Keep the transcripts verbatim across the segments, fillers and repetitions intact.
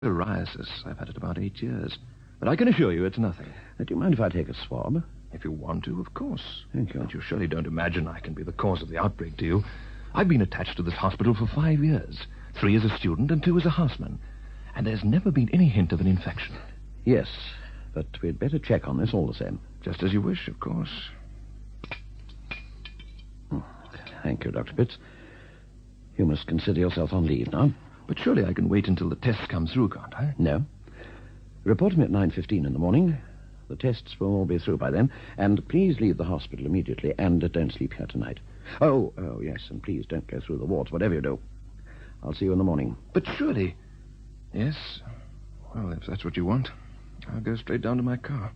Psoriasis. I've had it about eight years. But I can assure you it's nothing. Uh, do you mind if I take a swab? If you want to, of course. Thank you. But you surely don't imagine I can be the cause of the outbreak, do you? I've been attached to this hospital for five years. Three as a student and two as a houseman. And there's never been any hint of an infection. Yes, but we'd better check on this all the same. Just as you wish, of course. Oh, thank you, Doctor Pitts. You must consider yourself on leave now. But surely I can wait until the tests come through, can't I? No. Report to me at nine fifteen in the morning. The tests will all be through by then. And please leave the hospital immediately, and uh, don't sleep here tonight. Oh, oh, yes, and please don't go through the wards, whatever you do. I'll see you in the morning. But surely... Yes. Well, if that's what you want, I'll go straight down to my car.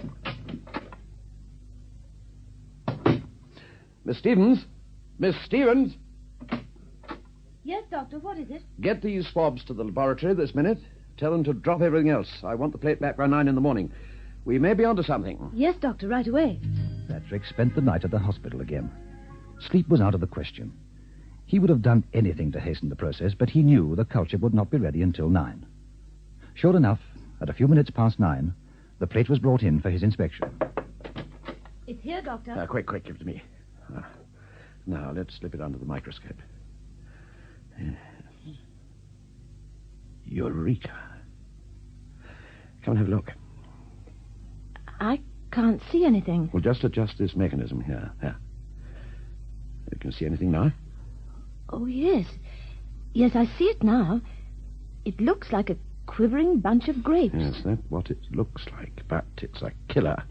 Miss Stevens? Miss Stevens? Yes, Doctor, what is it? Get these swabs to the laboratory this minute. Tell them to drop everything else. I want the plate back by nine in the morning. We may be onto something. Yes, Doctor, right away. Patrick spent the night at the hospital again. Sleep was out of the question. He would have done anything to hasten the process, but he knew the culture would not be ready until nine. Sure enough, at a few minutes past nine, the plate was brought in for his inspection. It's here, Doctor. Uh, quick, quick, give it to me. Uh, now, let's slip it under the microscope. Uh, Eureka. Come and have a look. I can't see anything. We'll just adjust this mechanism here. Here. You can see anything now? Oh, yes. Yes, I see it now. It looks like a quivering bunch of grapes. Yes, that's what it looks like, but it's a killer.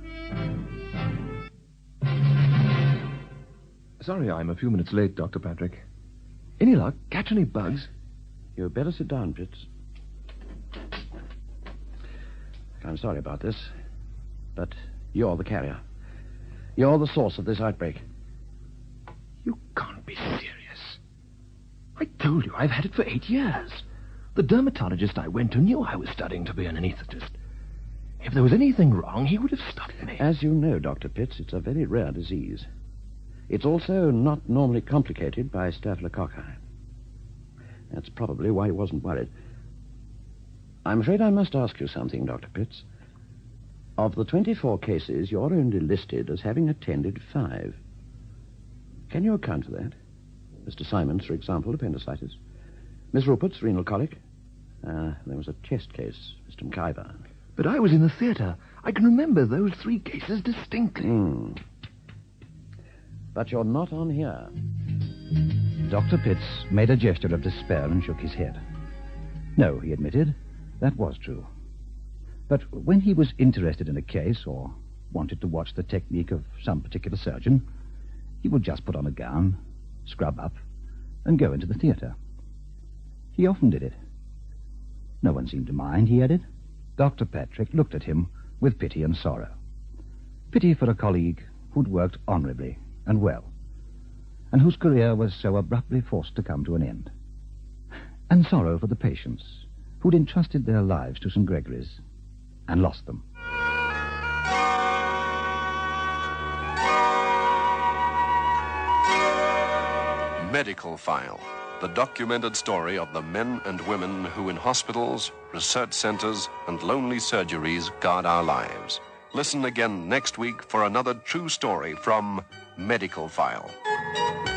Sorry I'm a few minutes late, Doctor Patrick. Any luck? Catch any bugs? You'd better sit down, Pitts. I'm sorry about this, but you're the carrier. You're the source of this outbreak. You can't be serious. I told you I've had it for eight years. The dermatologist I went to knew I was studying to be an anesthetist. If there was anything wrong, he would have stopped me. As you know, Doctor Pitts, it's a very rare disease. It's also not normally complicated by staphylococci. That's probably why he wasn't worried. I'm afraid I must ask you something, Doctor Pitts. Of the twenty-four cases, you're only listed as having attended five. Can you account for that? Mister Simons, for example, appendicitis. Miss Rupert's renal colic. Uh, there was a chest case, Mister McIver. But I was in the theatre. I can remember those three cases distinctly. Hmm. But you're not on here. Doctor Pitts made a gesture of despair and shook his head. No, he admitted, that was true. But when he was interested in a case or wanted to watch the technique of some particular surgeon, he would just put on a gown, scrub up, and go into the theatre. He often did it. No one seemed to mind, he added. Doctor Patrick looked at him with pity and sorrow. Pity for a colleague who'd worked honorably and well, and whose career was so abruptly forced to come to an end. And sorrow for the patients who'd entrusted their lives to Saint Gregory's and lost them. Medical File, the documented story of the men and women who in hospitals, research centers, and lonely surgeries guard our lives. Listen again next week for another true story from Medical File.